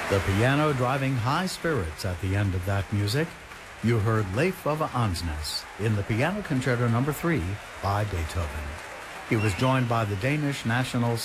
The piano driving high spirits at the end of that music. You heard Leif of Ansnes in the Piano Concerto No. 3 by Beethoven. He was joined by the Danish National